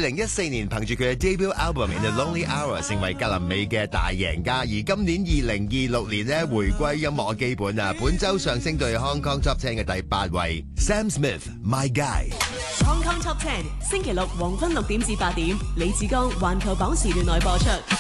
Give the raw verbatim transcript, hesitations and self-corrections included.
二零一四年憑住佢嘅 debut album《In the Lonely Hour》成為格林美嘅大贏家，而今年二零二六年呢，回歸音樂基本啊，本周上升到 Hong Kong Top Ten 嘅第八位。Sam Smith My Guy。Hong Kong Top Ten 星期六黃昏六點至八點，李志剛環球榜時段內播出。